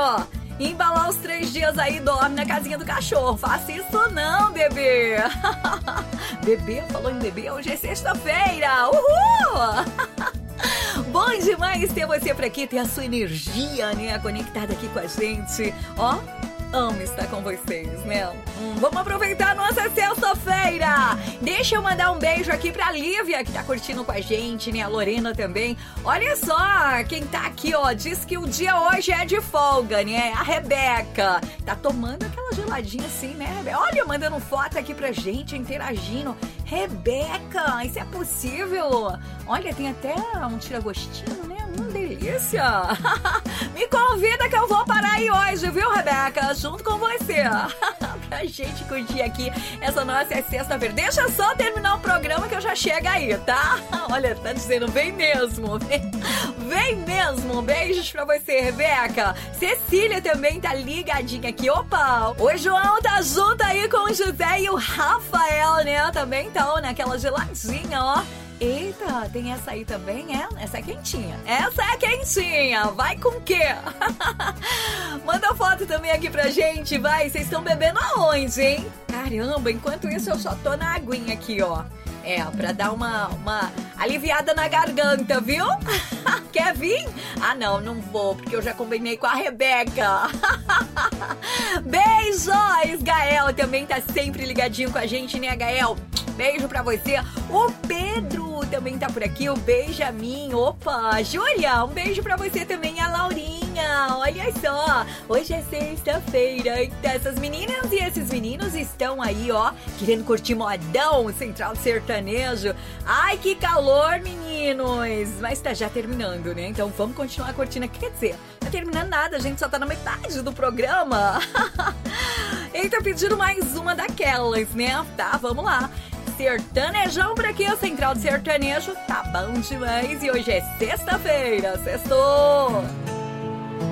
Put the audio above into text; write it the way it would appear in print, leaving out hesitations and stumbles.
ó, embalar os 3 dias aí, dorme na casinha do cachorro. Faça isso não, bebê. Bebê? Falou em bebê? Hoje é sexta-feira. Uhul! Bom demais ter você por aqui, ter a sua energia, né, conectada aqui com a gente. Ó, amo estar com vocês, né? Vamos aproveitar a nossa sexta-feira. Deixa eu mandar um beijo aqui pra Lívia, que tá curtindo com a gente, né? A Lorena também. Olha só, quem tá aqui, ó, diz que o dia hoje é de folga, né? A Rebeca tá tomando aquela geladinha assim, né, Rebeca? Olha, mandando foto aqui pra gente, interagindo. Rebeca, isso é possível? Olha, tem até um tira-gostinho, né? Delícia! Me convida que eu vou parar aí hoje, viu, Rebeca? Junto com você. Pra gente curtir aqui essa nossa sexta-feira. Deixa eu só terminar o programa que eu já chego aí, tá? Olha, tá dizendo, vem mesmo. Vem mesmo. Beijos pra você, Rebeca. Cecília também tá ligadinha aqui. Opa! O João tá junto aí com o José e o Rafael, né? Também estão naquela geladinha, ó. Eita, tem essa aí também, é? Essa é quentinha. Essa é quentinha. Vai com o quê? Manda foto também aqui pra gente, vai. Vocês estão bebendo aonde, hein? Caramba, enquanto isso eu só tô na aguinha aqui, ó. É, pra dar uma aliviada na garganta, viu? Quer vir? Ah, não vou, porque eu já combinei com a Rebeca. Beijos! Gael também tá sempre ligadinho com a gente, né, Gael? Beijo pra você. O Pedro também tá por aqui, o Benjamin. Opa, Júlia, um beijo pra você também, a Laurinha. Olha só, hoje é sexta-feira. Essas meninas e esses meninos estão aí, ó, querendo curtir modão, Central Sertanejo. Ai, que calor, meninos. Mas tá já terminando, né? Então vamos continuar curtindo aqui. Quer dizer, não tá terminando nada, a gente só tá na metade do programa. Eita, pediram mais uma daquelas, né? Tá, vamos lá. Sertanejão por aqui, a Central de Sertanejo tá bom demais. E hoje é sexta-feira, sextou!